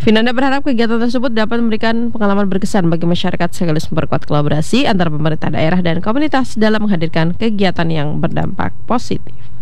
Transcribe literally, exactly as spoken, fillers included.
Vinanda berharap kegiatan tersebut dapat memberikan pengalaman berkesan bagi masyarakat sekaligus memperkuat kolaborasi antara pemerintah daerah dan komunitas dalam menghadirkan kegiatan yang berdampak positif.